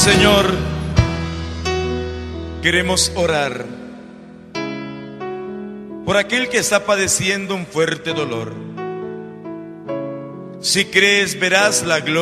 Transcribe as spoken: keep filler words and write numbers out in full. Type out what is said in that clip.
Señor, queremos orar por aquel que está padeciendo un fuerte dolor. Si crees, verás la gloria